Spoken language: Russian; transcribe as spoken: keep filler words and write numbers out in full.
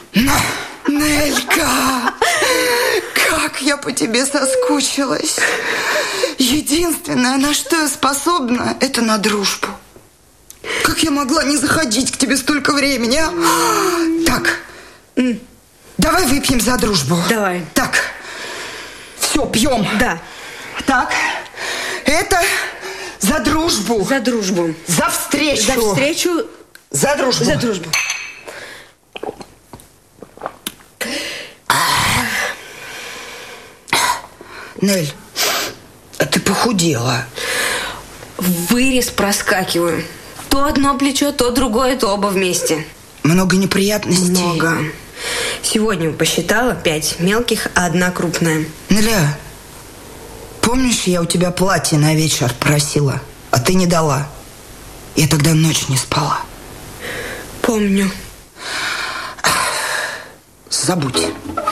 Нелька, как я по тебе соскучилась. Единственное, на что я способна, это на дружбу. Как я могла не заходить к тебе столько времени, а? Так, давай выпьем за дружбу. Давай. Так, все, пьем. Да. Так, это за дружбу. За дружбу. За встречу. За встречу. За дружбу. За дружбу. Нель, а ты похудела. Вырез проскакиваю. То одно плечо, то другое, то оба вместе. Много неприятностей. Много. Сегодня посчитала пять мелких, а одна крупная. Неля, помнишь, я у тебя платье на вечер просила, а ты не дала? Я тогда ночь не спала. Помню. Забудь.